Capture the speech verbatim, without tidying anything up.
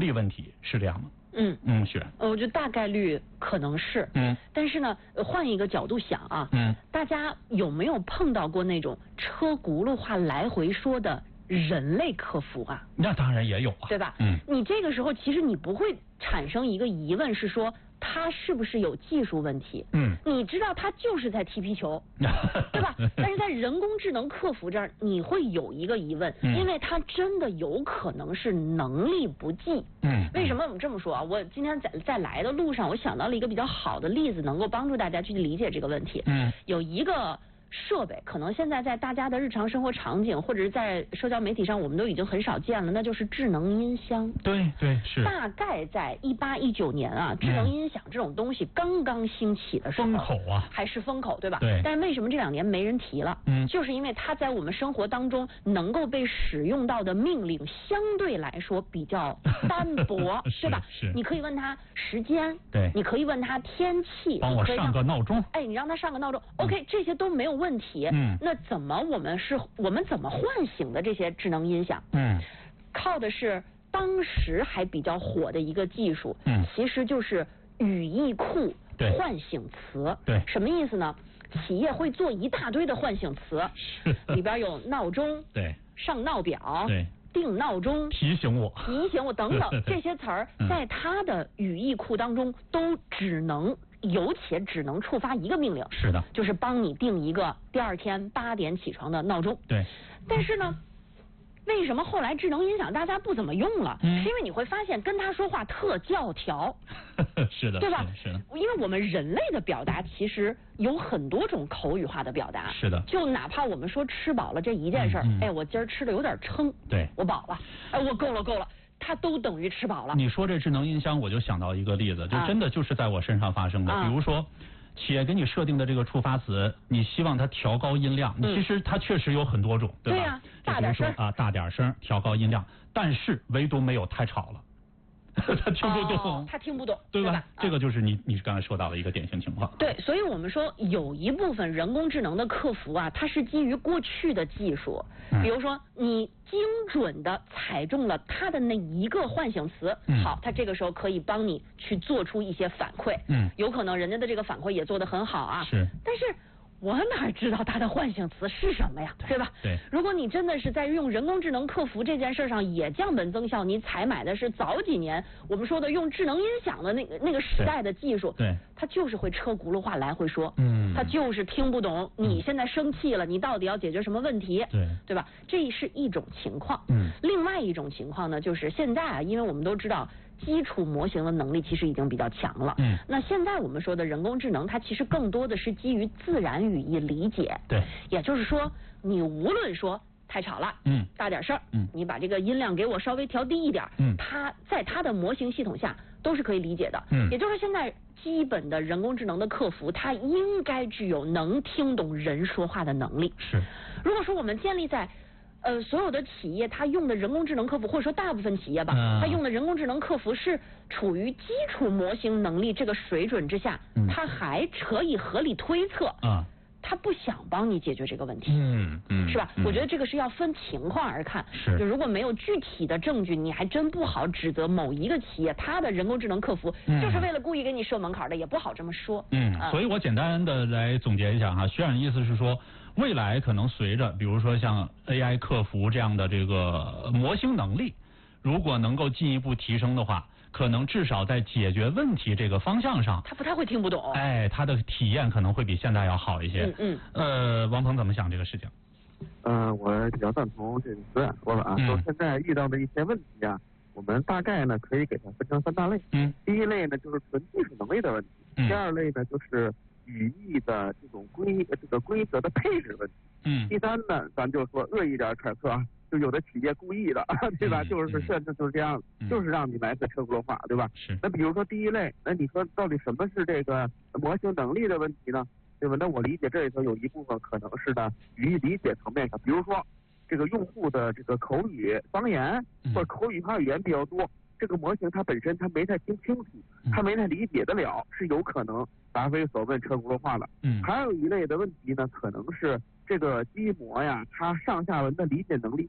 力问题，是这样吗？ 嗯嗯，是。 我觉得大概率可能是。 嗯。 但是呢，换一个角度想啊， 嗯， 大家有没有碰到过那种车轱辘话来回说的人类客服啊？ 那当然也有啊， 对吧？ 嗯， 你这个时候其实你不会产生一个疑问，是说他是不是有技术问题？ 嗯， 你知道他就是在踢皮球，对吧？但是在人工智能客服这儿，你会有一个疑问， 嗯、 因为他真的有可能是能力不济。 嗯， 为什么我们这么说啊？我今天在在来的路上，我想到了一个比较好的例子，能够帮助大家去理解这个问题。 嗯， 有一个设备，可能现在在大家的日常生活场景，或者是在社交媒体上，我们都已经很少见了，那就是智能音箱。 对对是。 大概在一八一九年啊，智能音响这种东西刚刚兴起的时候， 风口啊， 还是风口，对吧？ 对。 但是为什么这两年没人提了？ 嗯， 就是因为它在我们生活当中能够被使用到的命令相对来说比较单薄，对吧？ 是。 你可以问他时间， 对， 你可以问他天气， 帮我上个闹钟。 哎，你让他上个闹钟、嗯、，OK， 这些都没有问题。 嗯， 那怎么我们是我们怎么唤醒的这些智能音响？ 嗯， 靠的是当时还比较火的一个技术， 嗯， 其实就是语义库唤醒词。 对， 什么意思呢？企业会做一大堆的唤醒词，里边有闹钟， 对， 上闹表， 对， 定闹钟， 提醒我， 提醒我等等这些词儿，在它的语义库当中都只能。有且只能触发一个命令， 是的， 就是帮你定一个第二天八点起床的闹钟。 对， 但是呢，为什么后来智能音响大家不怎么用了？ 嗯、 是因为你会发现跟他说话特教条。 是的， 对吧？ 是的， 因为我们人类的表达其实有很多种口语化的表达。 是的， 就哪怕我们说吃饱了这一件事儿、 嗯嗯， 哎，我今儿吃的有点撑， 对， 我饱了，哎，我够了够了。它都等于吃饱了。 你说这智能音箱，我就想到一个例子，就真的就是在我身上发生的。 啊、 比如说，企业给你设定的这个触发词，你希望它调高音量， 嗯、 其实它确实有很多种，对吧？ 对呀、啊，大点声啊，大点声，调高音量，但是唯独没有太吵了。他听不懂、 哦，他听不懂， 对吧？ 对吧这个就是你你刚才说到的一个典型情况。 对，所以我们说有一部分人工智能的客服啊，它是基于过去的技术， 嗯、 比如说你精准的踩中了它的那一个唤醒词， 嗯、 好，它这个时候可以帮你去做出一些反馈， 嗯， 有可能人家的这个反馈也做得很好啊， 是， 但是。我哪知道它的唤醒词是什么呀，对吧？ 对。 如果你真的是在用人工智能客服这件事上也降本增效，你采买的是早几年我们说的用智能音响的那个那个时代的技术， 对， 它就是会车轱辘话来回说， 嗯， 它就是听不懂你现在生气了，你到底要解决什么问题， 对， 对吧？这是一种情况。 嗯， 另外一种情况呢，就是现在啊，因为我们都知道。基础模型的能力其实已经比较强了。 嗯， 那现在我们说的人工智能，它其实更多的是基于自然语义理解。 对， 也就是说，你无论说太吵了， 嗯， 大点声， 嗯， 你把这个音量给我稍微调低一点， 嗯， 它在它的模型系统下都是可以理解的。 嗯， 也就是现在基本的人工智能的客服，它应该具有能听懂人说话的能力。 是， 如果说我们建立在呃，所有的企业它用的人工智能客服，或者说大部分企业吧， 嗯、 它用的人工智能客服是处于基础模型能力这个水准之下， 嗯、 它还可以合理推测啊， 它不想帮你解决这个问题， 嗯嗯， 是吧、 嗯？ 我觉得这个是要分情况而看， 是， 就如果没有具体的证据，你还真不好指责某一个企业它的人工智能客服、 嗯、 就是为了故意给你设门槛的，也不好这么说。 嗯， 啊、 所以我简单的来总结一下哈，学长的意思是说。未来可能随着，比如说像 A I 客服这样的这个模型能力，如果能够进一步提升的话，可能至少在解决问题这个方向上， 他不太会听不懂。 哎，他的体验可能会比现在要好一些。 嗯嗯。 呃，王鹏怎么想这个事情？ 呃，我比较赞同这个思远说的啊，说、嗯、现在遇到的一些问题啊，我们大概呢可以给它分成三大类。 嗯。 第一类呢就是纯技术能力的问题， 嗯、 第二类呢就是语义的这种规这个规则的配置问题。 嗯。 第三呢，咱就说恶意点揣测啊，就有的企业故意的，对吧？ 嗯、 就是设置就是这样、 嗯， 就是让你来个车轱辘话，对吧？ 是。 那比如说第一类，那你说到底什么是这个模型能力的问题呢？对吧？那我理解这里头有一部分可能是呢语义理解层面上，比如说这个用户的这个口语方言或者口语化语言比较多。嗯，这个模型它本身它没太听清楚，它没太理解得了，是有可能答非所问车轱辘话的。 嗯， 还有一类的问题呢，可能是这个机模呀，它上下文的理解能力